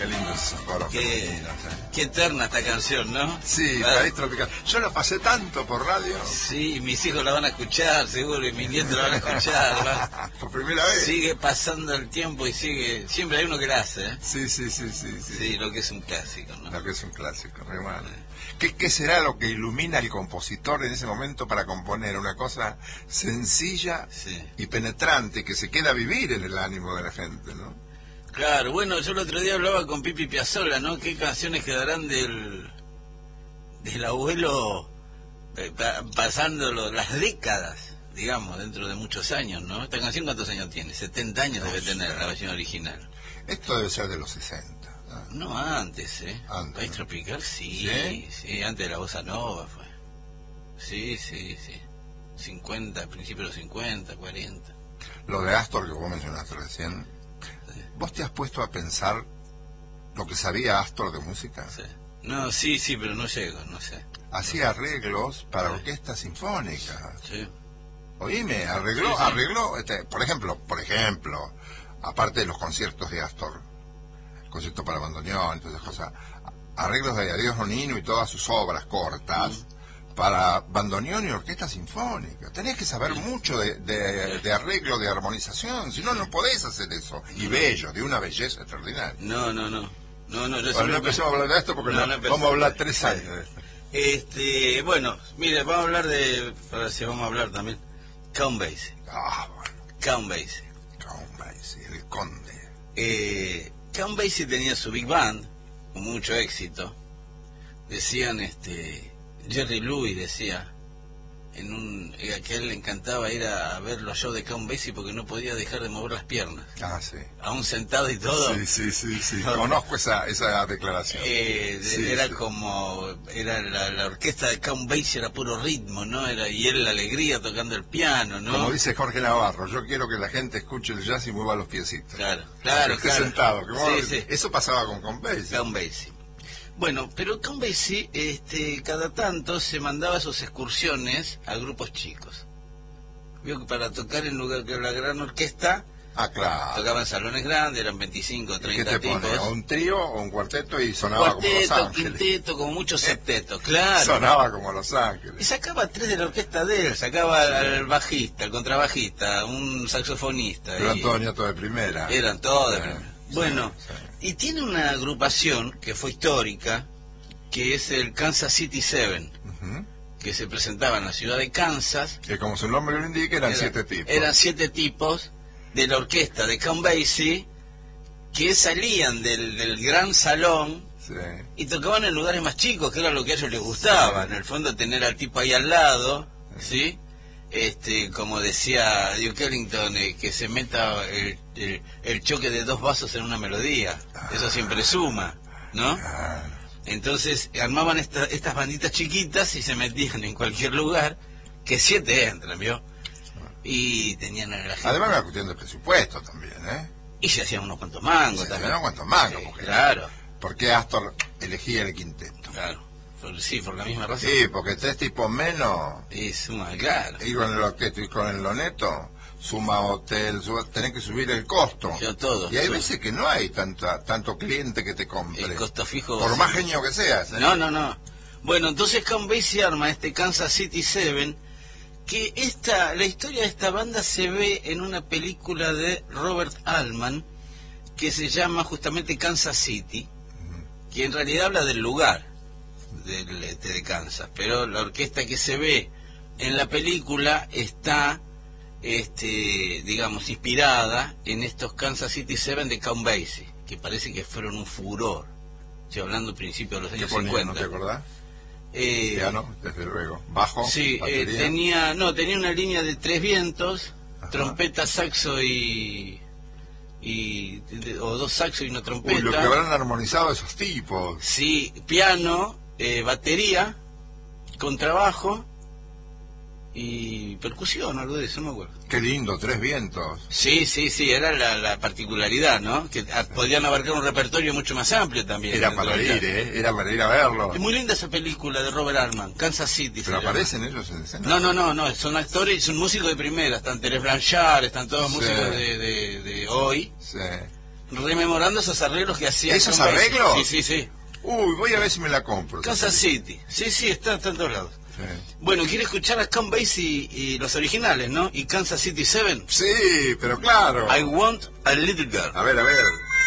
Qué lindo ese coro. Qué eterna esta canción, ¿no? Sí, País Tropical. Yo la pasé tanto por radio. Sí, mis hijos la van a escuchar, seguro, y mis nietos la van a escuchar. Por primera vez. Sigue pasando el tiempo y sigue... Siempre hay uno que la hace, ¿eh? Sí. Sí, lo que es un clásico, ¿no? Lo que es un clásico, muy bueno. ¿Qué será lo que ilumina al compositor en ese momento para componer una cosa sencilla y penetrante que se queda a vivir en el ánimo de la gente, ¿no? Claro, bueno, yo el otro día hablaba con Pipi Piazzolla, ¿no? ¿Qué canciones quedarán del abuelo pasando las décadas, digamos, dentro de muchos años, ¿no? Esta canción, ¿cuántos años tiene? 70 años debe tener la versión original. Esto debe ser de los 60. No, antes, Antes, País ¿no? Tropical, sí, antes de la bossa nova fue. Sí. 50, principios de los 50, 40. Lo de Astor que vos mencionaste recién, ¿vos te has puesto a pensar lo que sabía Astor de música? Sí. No, sí, pero no llego, no sé. Hacía arreglos para orquestas sinfónicas. Sí. Oíme, arregló, por ejemplo, aparte de los conciertos de Astor, concierto para bandoneón, todas esas cosas, arreglos de Adiós Nonino y todas sus obras cortas, para bandoneón y orquesta sinfónica. Tenés que saber mucho de arreglo, de armonización, si no, no podés hacer eso. Y bello, de una belleza extraordinaria. No, yo no empezamos a hablar de esto porque vamos a hablar 3 años de esto. Bueno, mire, vamos a hablar ahora sí vamos a hablar también, Count Basie. Count Basie, el conde. Count Basie tenía su big band, con mucho éxito. Decían, Jerry Lewis decía, que a él le encantaba ir a ver los shows de Count Basie porque no podía dejar de mover las piernas. Sí. Aún sentado y todo. Sí. Conozco esa declaración. Era la orquesta de Count Basie era puro ritmo, ¿no? Y él la alegría tocando el piano, ¿no? Como dice Jorge Navarro, yo quiero que la gente escuche el jazz y mueva los piecitos. Claro. Sentado. Sí. Eso pasaba con Count Basie. Count Basie. Bueno, pero Count Basie, cada tanto se mandaba sus excursiones a grupos chicos. Vio que para tocar en lugar que la gran orquesta, claro, tocaban salones grandes, eran 25, 30 ¿qué te tipos. pone? ¿Un trío o un cuarteto y sonaba como Los Ángeles? Quinteto, como muchos septetos, claro. Sonaba como Los Ángeles. Y sacaba 3 de la orquesta de él, sacaba al bajista, al contrabajista, un saxofonista. Eran todos nietos de primera. Eran todos de primera. Bueno, y tiene una agrupación que fue histórica, que es el Kansas City 7, que se presentaba en la ciudad de Kansas. Que como su nombre lo indica, eran 7 tipos. Eran 7 tipos de la orquesta de Count Basie que salían del gran salón y tocaban en lugares más chicos, que era lo que a ellos les gustaba. En el fondo, tener al tipo ahí al lado, ¿sí? Como decía Duke Ellington, que se meta el choque de 2 vasos en una melodía. Eso siempre suma, ¿no? Entonces armaban estas banditas chiquitas y se metían en cualquier lugar, que 7 entran, ¿vio? Y tenían a la gente. Además una cuestión de presupuesto también, Y se hacían unos cuantos mangos también. Unos cuantos mangos, claro. Porque Astor elegía el quinteto. Claro. Por la misma razón. Sí, porque 3 tipos menos. Y suma, claro. Y con el orquesto y con el loneto, suma hotel, tenés que subir el costo. Todo. Y hay veces que no hay tanto cliente que te compre. El costo fijo. Por más genio que seas. No. Bueno, entonces Count Basie arma Kansas City 7, que la historia de esta banda se ve en una película de Robert Altman, que se llama justamente Kansas City, que en realidad habla del lugar de Kansas, pero la orquesta que se ve en la película está digamos inspirada en estos Kansas City 7 de Count Basie, que parece que fueron un furor. Estoy hablando principios de los años 50. ¿No te acordás? Piano, desde luego. Bajo, sí, tenía una línea de 3 vientos, trompeta, saxo o 2 saxos y una trompeta. Lo que habrán armonizado esos tipos. Sí, piano, batería, contrabajo y percusión, algo de eso, no me acuerdo. Qué lindo, 3 vientos. Sí, era la particularidad, ¿no? Que podían abarcar un repertorio mucho más amplio también. Era para ir a verlo. Es muy linda esa película de Robert Altman, Kansas City. ¿Pero aparecen ellos en escena? No, son actores, son músicos de primera, están Terence Blanchard, están todos músicos de hoy. Sí. rememorando esos arreglos que hacía. ¿Esos arreglos? Sí, sí, sí. Uy, voy a ver si me la compro. Kansas City. Sí, sí, está en todos lados. Sí. Bueno, ¿quiere escuchar a Count Basie y los originales, no? Y Kansas City 7. Sí, pero claro. I Want a Little Girl. A ver, a ver.